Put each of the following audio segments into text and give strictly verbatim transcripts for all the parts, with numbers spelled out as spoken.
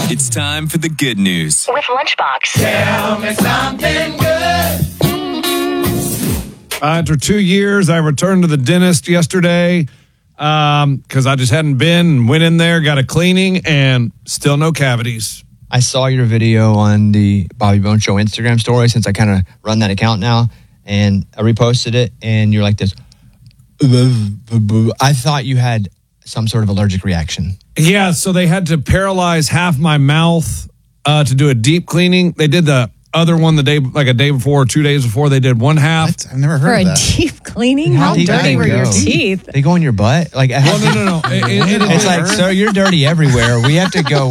It's time for the good news with Lunchbox. Tell me something good. Uh, after two years, I returned to the dentist yesterday because um, I just hadn't been and went in there, got a cleaning, and still no cavities. I saw your video on the Bobby Bones Show Instagram story since I kind of run that account now, and I reposted it, and you're like this. I thought you had some sort of allergic reaction. Yeah, so they had to paralyze half my mouth uh, to do a deep cleaning. They did the other one the day, like a day before or two days before. They did one half. What? I've never For heard a of that. deep cleaning? How How deep do dirty they were your go? teeth? They go in your butt? Like, Well, no, no, no. It, it, it, it's like, sir, you're dirty everywhere. We have to go.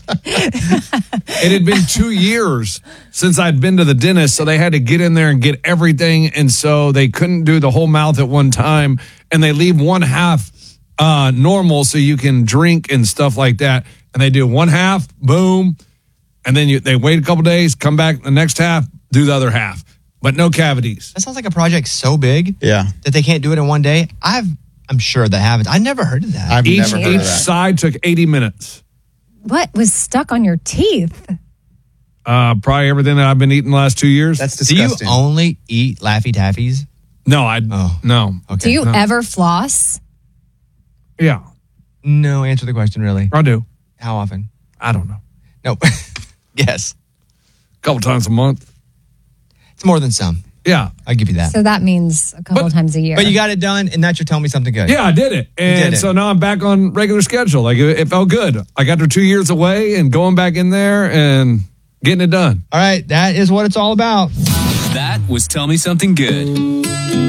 It had been two years since I'd been to the dentist, so they had to get in there and get everything, and so they couldn't do the whole mouth at one time, and they leave one half uh, normal so you can drink and stuff like that, and they do one half, boom, and then you, they wait a couple days, come back the next half, do the other half, but no cavities. That sounds like a project so big Yeah. that they can't do it in one day. I've, I'm sure they haven't. I never heard of that. I've Each, never heard each of that. side took eighty minutes. What was stuck on your teeth? Uh, probably everything that I've been eating the last two years. That's Do you disgusting. only eat Laffy Taffies? no, I Oh. no. Okay. Do you no. ever floss? Yeah, No, answer the question, really. I do. How often? I don't know. No. Yes. A couple times a month. It's more than some. Yeah. I'll give you that. So that means a couple But- times a year. But you got it done, and that's your Tell Me Something Good. Yeah, I did it. And did it. so now I'm back on regular schedule. Like it, it felt good. Like after two years away and going back in there and getting it done. All right, that is what it's all about. That was Tell Me Something Good.